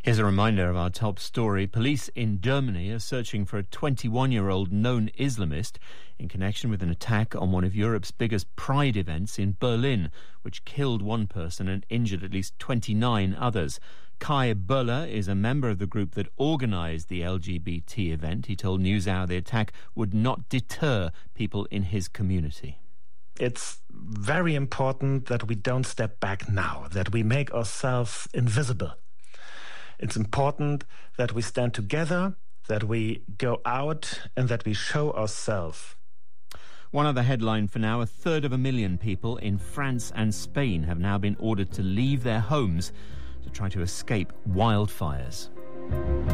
Here's a reminder of our top story. Police in Germany are searching for a 21-year-old known Islamist in connection with an attack on one of Europe's biggest pride events in Berlin, which killed one person and injured at least 29 others. Kai Böller is a member of the group that organised the LGBT event. He told NewsHour the attack would not deter people in his community. It's very important that we don't step back now, that we make ourselves invisible. It's important that we stand together, that we go out and that we show ourselves. One other headline for now: 1/3 of a million people in France and Spain have now been ordered to leave their homes to try to escape wildfires.